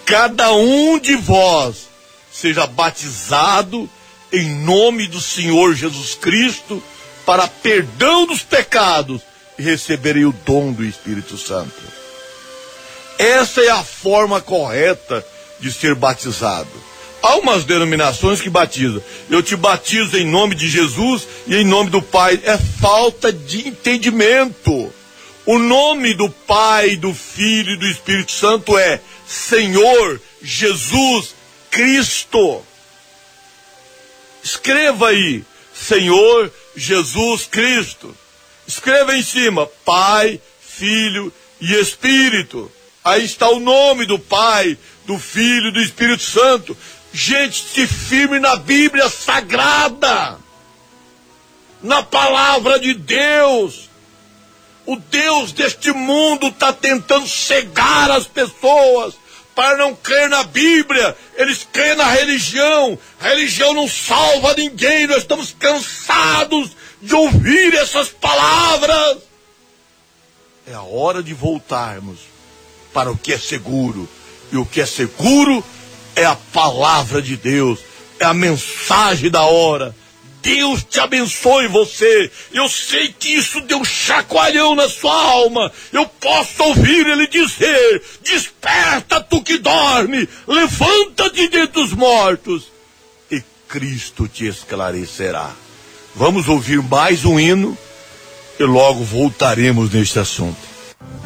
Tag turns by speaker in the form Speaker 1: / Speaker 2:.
Speaker 1: cada um de vós seja batizado em nome do Senhor Jesus Cristo para perdão dos pecados e receberei o dom do Espírito Santo. Essa é a forma correta de ser batizado. Há umas denominações que batizam. Eu te batizo em nome de Jesus e em nome do Pai. É falta de entendimento. O nome do Pai, do Filho e do Espírito Santo é Senhor Jesus Cristo. Escreva aí, Senhor Jesus Cristo. Escreva em cima, Pai, Filho e Espírito. Aí está o nome do Pai, do Filho e do Espírito Santo. Gente, se firme na Bíblia Sagrada, na palavra de Deus. O Deus deste mundo está tentando cegar as pessoas para não crer na Bíblia. Eles creem na religião. A religião não salva ninguém. Nós estamos cansados de ouvir essas palavras. É a hora de voltarmos para o que é seguro. E o que é seguro é a palavra de Deus. É a mensagem da hora. Deus te abençoe você. Eu sei que isso deu um chacoalhão na sua alma. Eu posso ouvir ele dizer: desperta tu que dorme, levanta-te dentre os mortos e Cristo te esclarecerá. Vamos ouvir mais um hino e logo voltaremos neste assunto.